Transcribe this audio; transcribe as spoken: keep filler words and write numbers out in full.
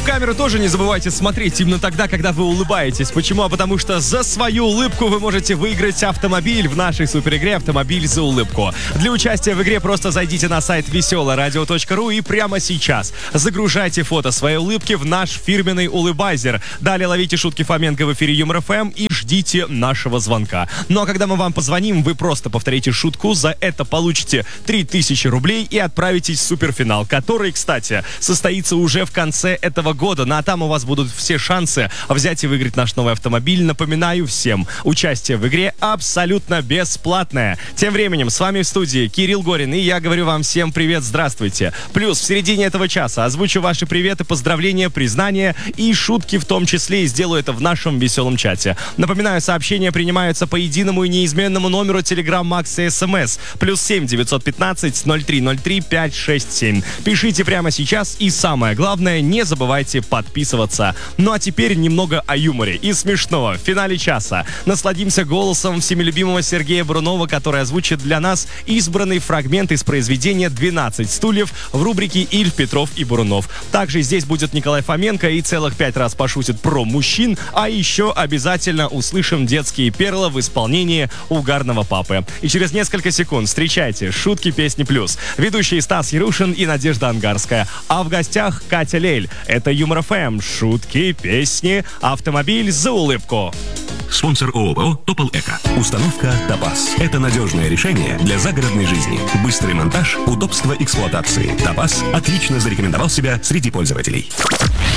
в камеру тоже не забывайте смотреть именно тогда, когда вы улыбаетесь. Почему? А потому что за свою улыбку вы можете выиграть автомобиль в нашей суперигре «Автомобиль за улыбку». Для участия в игре просто зайдите на сайт веселое радио точка ру и прямо сейчас загружайте фото своей улыбки в наш фирменный улыбайзер. Далее ловите шутки Фоменко в эфире Юмор ФМ и ждите нашего звонка. Ну а когда мы вам позвоним, вы просто повторите шутку, за это получите три тысячи рублей и отправитесь в суперфинал, который, кстати, состоится уже в конце этого года. Ну а там у вас будут все шансы взять и выиграть наш новый автомобиль. Напоминаю всем, участие в игре абсолютно бесплатное. Тем временем с вами в студии Кирилл Горин, и я говорю вам всем привет, здравствуйте. Плюс в середине этого часа озвучу ваши приветы, поздравления, признания и шутки в том числе, и сделаю это в нашем веселом чате. Напоминаю, сообщения принимаются по единому и неизменному номеру Telegram Max и эс эм эс плюс семь девятьсот пятнадцать ноль три ноль три пять шесть семь. Пишите прямо сейчас и самое главное, не забывайте подписываться. Ну а теперь немного о юморе и смешного. В финале часа насладимся голосом всеми любимого Сергея Бурунова, который озвучит для нас избранный фрагмент из произведения «двенадцать стульев» в рубрике «Ильф, Петров и Бурунов». Также здесь будет Николай Фоменко и целых пять раз пошутит про мужчин, а еще обязательно услышим детские перлы в исполнении угарного папы. И через несколько секунд встречайте шутки песни плюс. Ведущие Стас Ярушин и Надежда Ангарская. А в гостях Катя Лель. Это Юмор ФМ. Шутки, песни, автомобиль за улыбку. Спонсор ООО «Топол Эко». Установка «Топаз». Это надежное решение для загородной жизни. Быстрый монтаж, удобство эксплуатации. «Топаз» отлично зарекомендовал себя среди пользователей.